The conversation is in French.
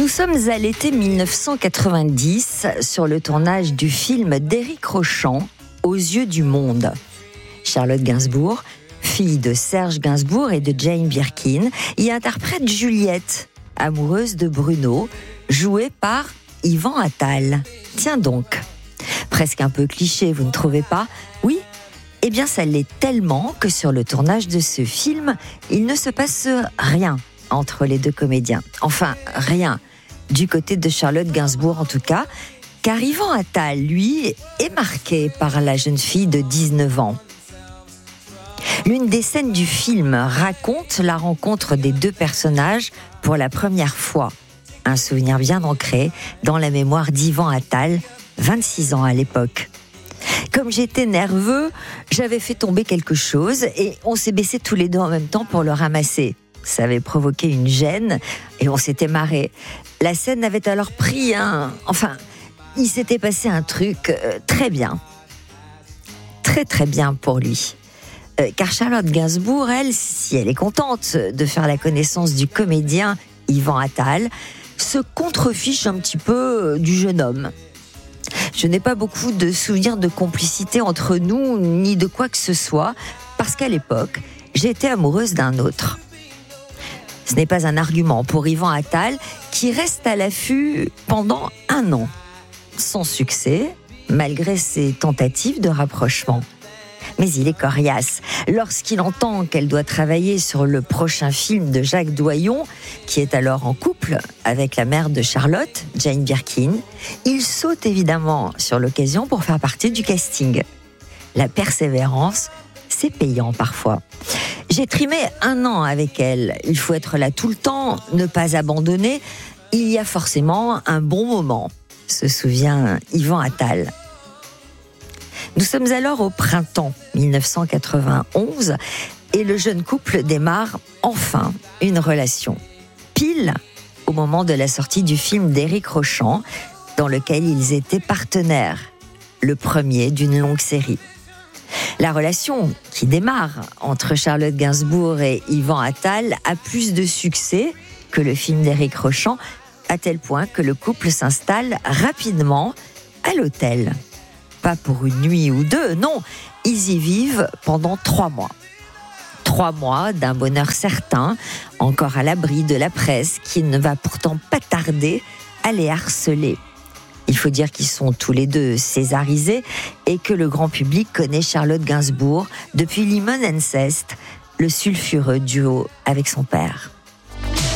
Nous sommes à l'été 1990 sur le tournage du film d'Éric Rochant, Aux yeux du monde. Charlotte Gainsbourg, fille de Serge Gainsbourg et de Jane Birkin, y interprète Juliette, amoureuse de Bruno, jouée par Yvan Attal. Tiens donc, presque un peu cliché, vous ne trouvez pas ? Oui ? Eh bien, ça l'est tellement que sur le tournage de ce film, il ne se passe rien entre les deux comédiens. Enfin, rien. Du côté de Charlotte Gainsbourg, en tout cas, car Yvan Attal, lui, est marqué par la jeune fille de 19 ans. L'une des scènes du film raconte la rencontre des deux personnages pour la première fois. Un souvenir bien ancré dans la mémoire d'Yvan Attal, 26 ans à l'époque. Comme j'étais nerveux, j'avais fait tomber quelque chose et on s'est baissés tous les deux en même temps pour le ramasser. Ça avait provoqué une gêne et on s'était marré. La scène avait alors pris il s'était passé un truc très bien. Très très bien pour lui. Car Charlotte Gainsbourg, elle, si elle est contente de faire la connaissance du comédien Yvan Attal, se contrefiche un petit peu du jeune homme. Je n'ai pas beaucoup de souvenirs de complicité entre nous, ni de quoi que ce soit, parce qu'à l'époque, j'étais amoureuse d'un autre. Ce n'est pas un argument pour Yvan Attal, qui reste à l'affût pendant 1 an. Sans succès, malgré ses tentatives de rapprochement. Mais il est coriace. Lorsqu'il entend qu'elle doit travailler sur le prochain film de Jacques Doyon, qui est alors en couple avec la mère de Charlotte, Jane Birkin, il saute évidemment sur l'occasion pour faire partie du casting. La persévérance, c'est payant parfois. J'ai trimé 1 an avec elle. Il faut être là tout le temps, ne pas abandonner. Il y a forcément un bon moment, se souvient Yvan Attal. Nous sommes alors au printemps 1991 et le jeune couple démarre enfin une relation. Pile au moment de la sortie du film d'Éric Rochant, dans lequel ils étaient partenaires, le premier d'une longue série. La relation qui démarre entre Charlotte Gainsbourg et Yvan Attal a plus de succès que le film d'Éric Rochant, à tel point que le couple s'installe rapidement à l'hôtel. Pas pour 1 nuit ou 2, non, ils y vivent pendant 3 mois. 3 mois d'un bonheur certain, encore à l'abri de la presse qui ne va pourtant pas tarder à les harceler. Il faut dire qu'ils sont tous les deux césarisés et que le grand public connaît Charlotte Gainsbourg depuis Lemon & Zest, le sulfureux duo avec son père.